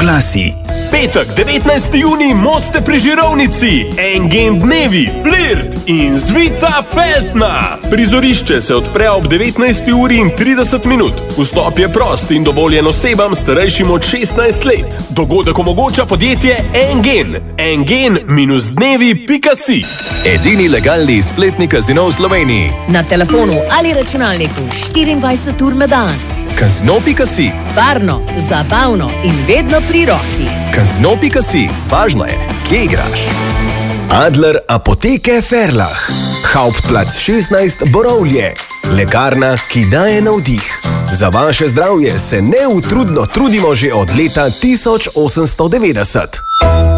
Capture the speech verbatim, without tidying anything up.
oglasi. Petek, devetnajsti junij, Moste pri Žirovnici, Engen dnevi, flirt in zvita Feltna. Prizorišče se odpre ob devetnajsti uri in trideset minut. Vstop je prost in dovoljen osebam starejšim od šestnajst let. Dogodek omogoča podjetje Engen. engen dnevi pika si. Edini legalni spletni kazino v Sloveniji. Na telefonu ali računalniku štiriindvajset ur na dan. Kazino pika si. Varno, zabavno in vedno pri roki. Kazino pika si. Važno je, kje igraš. Adler Apoteke Ferlah. Hauptplatz šestnajst Borovlje. Lekarna, ki daje navdih. Za vaše zdravje se neutrudno trudimo že od leta tisoč osemsto devetdeset.